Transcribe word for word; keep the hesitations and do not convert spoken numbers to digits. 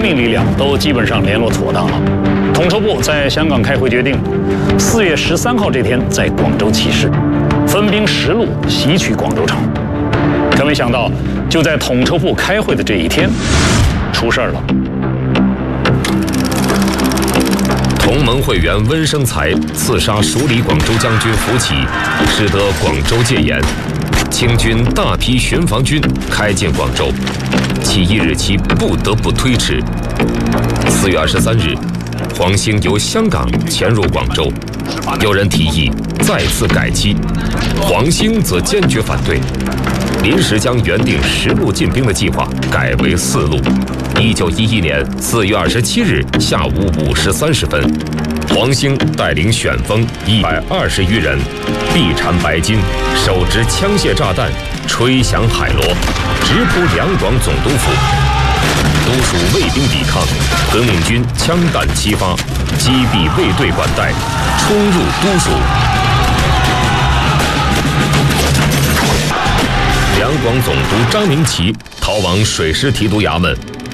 命力量都基本上联络妥当了。统筹部在香港开会决定，四月十三号这天在广州起事，分兵十路袭取广州城。可没想到，就在统筹部开会的这一天，出事儿了。 同盟会员温生财刺杀署理广州将军福启，使得广州戒严。清军大批巡防军开进广州，起义日期不得不推迟。四月二十三日，黄兴由香港潜入广州，有人提议再次改期，黄兴则坚决反对，临时将原定十路进兵的计划改为四路。一九一一年四月二十七日下午五时三十分，黄兴带领旋风一百二十余人，臂缠白巾，手执枪械炸弹，吹响海螺，直扑两广总督府。都署卫兵抵抗，革命军枪弹齐发，击毙卫队管带，冲入都署。两广总督张明奇逃往水师提督衙门，